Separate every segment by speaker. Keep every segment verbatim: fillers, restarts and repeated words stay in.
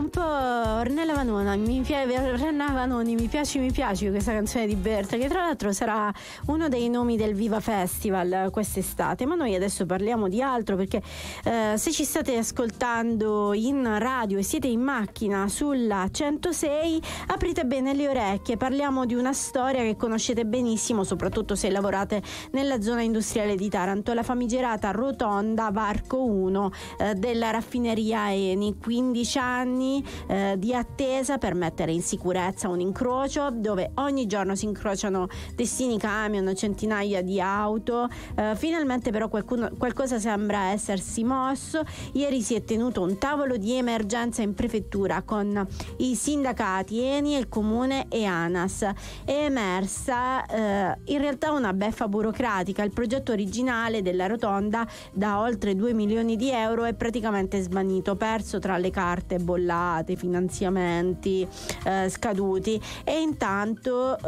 Speaker 1: un po' Ornella Vanoni, mi piace, Ornella Vanoni, mi piace, mi piace questa canzone di Berta, che tra l'altro sarà uno dei nomi del Viva Festival quest'estate. Ma noi adesso parliamo di altro, perché eh, se ci state ascoltando in radio e siete in macchina sulla centosei, aprite bene le orecchie. Parliamo di una storia che conoscete benissimo, soprattutto se lavorate nella zona industriale di Taranto, la famigerata rotonda Varco uno eh, della raffineria Eni. quindici anni eh, di attesa per mettere in sicurezza un incrocio dove ogni giorno si incrociano decine camion, centinaia di auto. Eh, finalmente però qualcuno, qualcosa sembra essersi mosso. Ieri si è tenuto un tavolo di emergenza in prefettura con i sindacati Eni, il comune e ANAS. È emersa eh, in realtà una beffa burocratica. Il progetto originale della rotonda da oltre due milioni di euro è praticamente svanito, perso tra le carte bollate, finanziamenti eh, scaduti. E intanto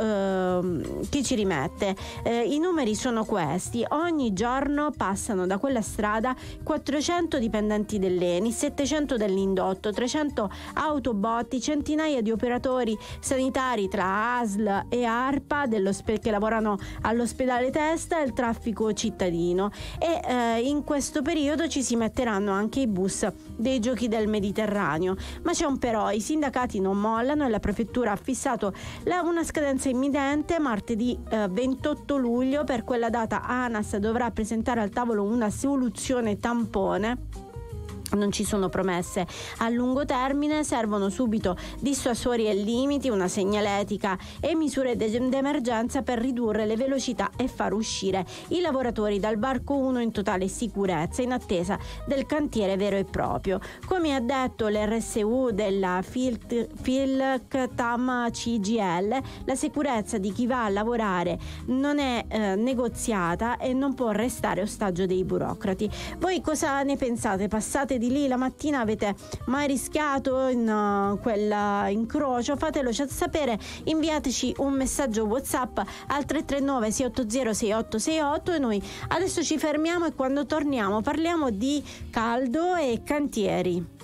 Speaker 1: eh, chi ci rimette? Eh, i numeri sono questi: ogni giorno passano da quella strada quattrocento dipendenti dell'Eni, settecento dell'indotto, trecento autobotti, centinaia di operatori sanitari tra A S L e ARPA che lavorano all'ospedale Testa e il traffico cittadino. E eh, in questo periodo ci si metteranno anche i bus dei Giochi del Mediterraneo. Ma c'è un però: i sindacati non mollano e la prefettura ha fissato la, una scadenza imminente, martedì eh, ventotto luglio. Per quella data ANAS dovrà presentare al tavolo una soluzione tampone. Non ci sono promesse a lungo termine, servono subito dissuasori e limiti, una segnaletica e misure d'emergenza per ridurre le velocità e far uscire i lavoratori dal Varco uno in totale sicurezza, in attesa del cantiere vero e proprio. Come ha detto l'R S U della Filctam C G I L, la sicurezza di chi va a lavorare non è eh, negoziata e non può restare ostaggio dei burocrati. Voi cosa ne pensate? Passate di lì la mattina? Avete mai rischiato in uh, quel uh, incrocio? Fatelo sapere, inviateci un messaggio WhatsApp al tre tre nove sei otto zero sei otto sei otto. E noi adesso ci fermiamo e quando torniamo parliamo di caldo e cantieri.